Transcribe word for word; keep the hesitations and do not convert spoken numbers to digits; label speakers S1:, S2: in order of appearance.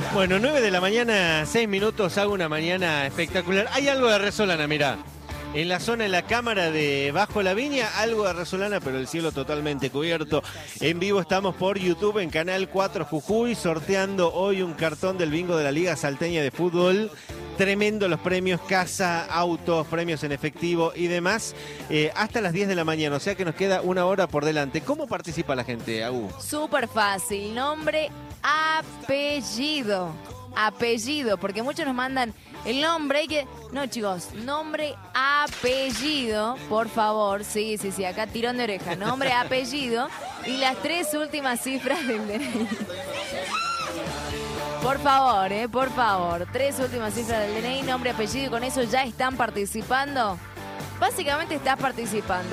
S1: Bueno, nueve de la mañana, seis minutos, hago una mañana espectacular. Hay algo de resolana, mirá. En la zona, en la cámara de Bajo la Viña, algo de resolana, pero el cielo totalmente cubierto. En vivo estamos por YouTube, en Canal cuatro Jujuy, sorteando hoy un cartón del bingo de la Liga Salteña de Fútbol. Tremendo los premios, casa, autos, premios en efectivo y demás, eh, hasta las diez de la mañana, o sea que nos queda una hora por delante. ¿Cómo participa la gente, Agu?
S2: Súper fácil, nombre, apellido, apellido, porque muchos nos mandan el nombre, hay que... No, chicos, nombre, apellido, por favor, sí, sí, sí, acá tirón de oreja, nombre, apellido y las tres últimas cifras del D N I. Por favor, eh, por favor. Tres últimas cifras del D N I, nombre, apellido y con eso ya están participando. Básicamente estás participando.